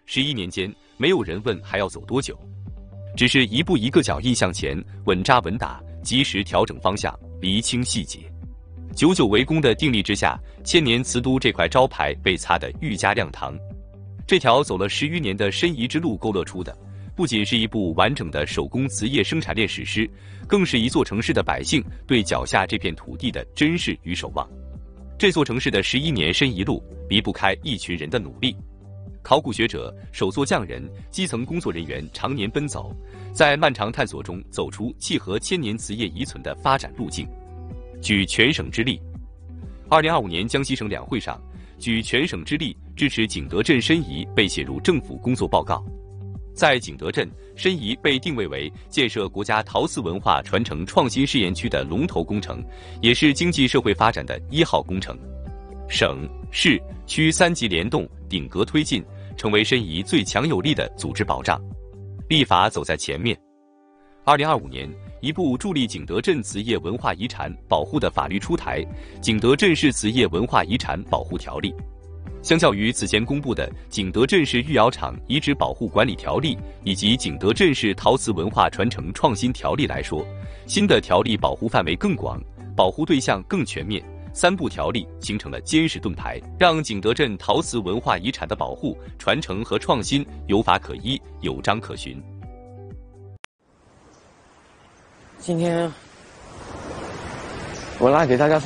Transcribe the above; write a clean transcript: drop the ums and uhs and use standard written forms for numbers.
11年间，没有人问还要走多久，只是一步一个脚印向前，稳扎稳打，及时调整方向，厘清细节。久久为功的定力之下，千年瓷都这块招牌被擦得愈加亮堂。这条走了10余年的申遗之路勾勒出的，不仅是一部完整的手工瓷业生产链史诗，更是一座城市的百姓对脚下这片土地的珍视与守望。这座城市的11年申遗路，离不开一群人的努力。考古学者、手作匠人、基层工作人员常年奔走，在漫长探索中走出契合千年瓷业遗存的发展路径。举全省之力，2025年江西省两会上，举全省之力支持景德镇申遗被写入政府工作报告。在景德镇，申遗被定位为建设国家陶瓷文化传承创新试验区的龙头工程，也是经济社会发展的1号工程。省、市、区3级联动，顶格推进，成为申遗最强有力的组织保障。立法走在前面。2025年，一部助力景德镇瓷业文化遗产保护的法律出台《景德镇市瓷业文化遗产保护条例》。相较于此前公布的《景德镇市御窑厂遗址保护管理条例》以及《景德镇市陶瓷文化传承创新条例》来说，新的条例保护范围更广，保护对象更全面。3部条例形成了坚实盾牌，让景德镇陶瓷文化遗产的保护、传承和创新有法可依、有章可循。 今天我来给大家